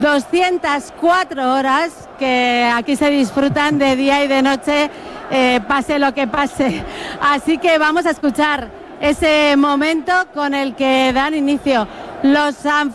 204 horas que aquí se disfrutan de día y de noche, pase lo que pase. Así que vamos a escuchar ese momento con el que dan inicio los